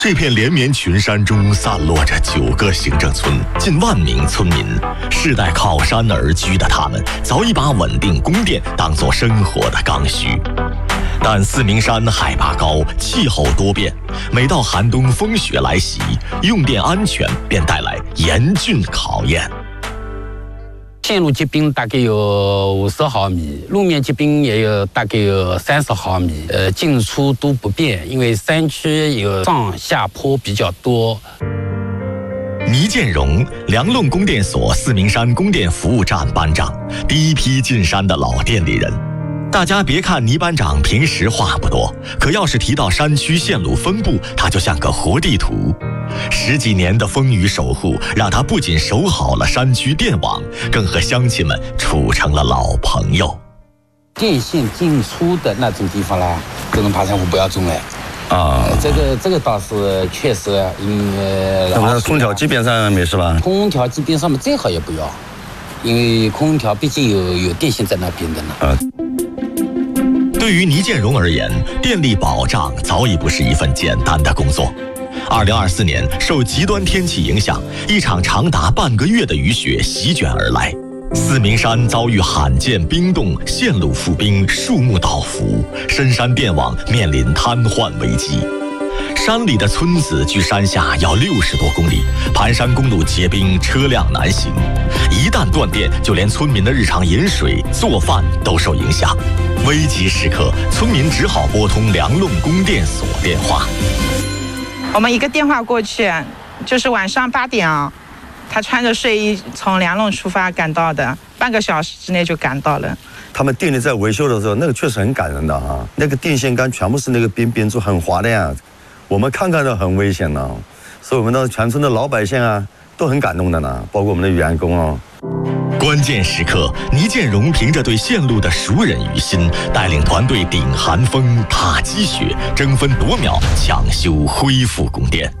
这片连绵群山中散落着9个行政村，近万名村民。世代靠山而居的他们，早已把稳定供电当作生活的刚需。但四明山海拔高，气候多变，每到寒冬风雪来袭，用电安全便带来严峻考验。 线路结冰大概有50毫米，路面结冰也有大概有30毫米，进出都不便，因为山区有上下坡比较多。 倪建荣，梁弄供电所四明山供电服务站班长，第一批进山的老电力人。大家别看倪班长平时话不多，可要是提到山区线路分布，他就像个活地图。10几年的风雨守护，让他不仅守好了山区电网，更和乡亲们处成了老朋友。 电线进出的那种地方啦，这种爬山虎不要种哎。这个倒是确实， 那么空调机边上没事吧？ 空调机边上面最好也不要，因为空调毕竟有电线在那边的呢。 对于倪建荣而言，电力保障早已不是一份简单的工作。2024年，受极端天气影响，一场长达半个月的雨雪席卷而来，四明山遭遇罕见冰冻，线路覆冰，树木倒伏，深山电网面临瘫痪危机。山里的村子距山下要60多公里，盘山公路结冰，车辆难行。一旦断电，就连村民的日常饮水、做饭都受影响。危急时刻，村民只好拨通梁弄供电所电话。 我们一个电话过去，就是晚上8点啊，他穿着睡衣从梁弄出发赶到的，半个小时之内就赶到了。 他们电力在维修的时候，那个确实很感人的啊，那个电线杆全部是那个边柱很滑的呀，我们看到很危险呢，所以我们的全村的老百姓啊都很感动的呢，包括我们的员工啊。 关键时刻，倪建荣凭着对线路的熟稔于心，带领团队顶寒风、踏积雪，争分夺秒抢修恢复供电。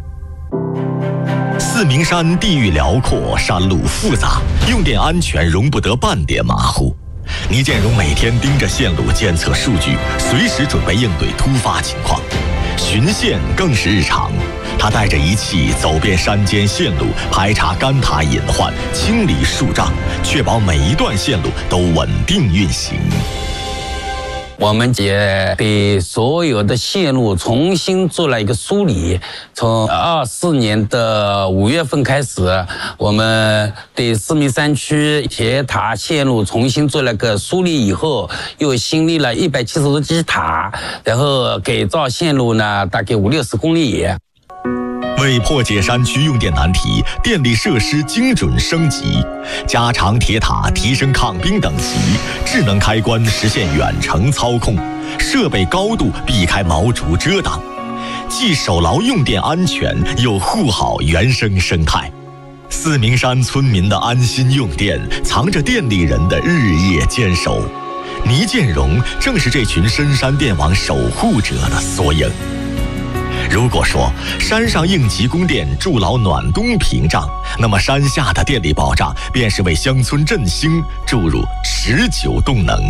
四明山地域辽阔，山路复杂，用电安全容不得半点马虎。倪建荣每天盯着线路监测数据，随时准备应对突发情况。巡线更是日常，他带着仪器走遍山间线路，排查干塔隐患，清理树障，确保每一段线路都稳定运行。 我们也对所有的线路重新做了一个梳理。从24年的5月份开始，我们对四明山区铁塔线路重新做了个梳理以后，又新立了170多基塔，然后改造线路呢，大概50-60公里。 为破解山区用电难题，电力设施精准升级，加长铁塔提升抗冰等级，智能开关实现远程操控，设备高度避开毛竹遮挡，既守牢用电安全，又护好原生生态。四明山村民的安心用电，藏着电力人的日夜坚守。倪建荣正是这群深山电网守护者的缩影。如果说山上应急供电筑牢暖冬屏障，那么山下的电力保障便是为乡村振兴注入持久动能。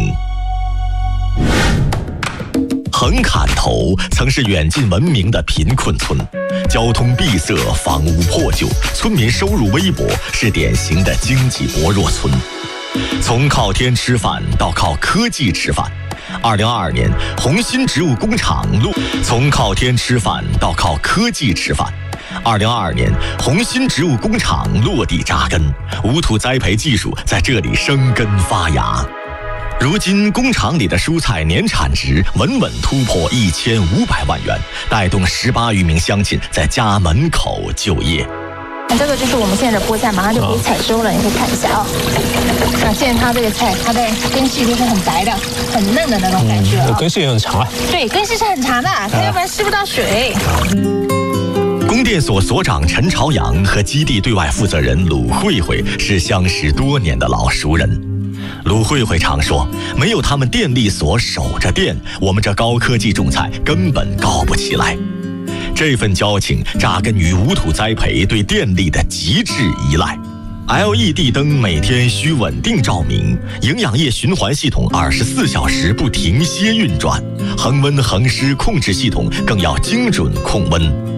横坎头曾是远近闻名的贫困村，交通闭塞，房屋破旧，村民收入微薄，是典型的经济薄弱村。从靠天吃饭到靠科技吃饭，2022年，红心植物工厂从靠天吃饭到靠科技吃饭。2022年，红心植物工厂落地扎根，无土栽培技术在这里生根发芽。如今，工厂里的蔬菜年产值稳稳突破1500万元，带动18余名乡亲在家门口就业。 这个就是我们现在的菠菜，马上就可以采收了，你可以看一下啊。现在它这个菜，它的根系都是很白的、很嫩的那种感觉啊。 根系也很长啊。 对，根系是很长的，它要不然吸不到水。 供电所所长陈朝阳和基地对外负责人鲁慧慧是相识多年的老熟人。鲁慧慧常说，没有他们电力所守着电，我们这高科技种菜根本高不起来。这份交情扎根于无土栽培对电力的极致依赖。LED 灯每天需稳定照明，营养液循环系统24小时不停歇运转，恒温恒湿控制系统更要精准控温。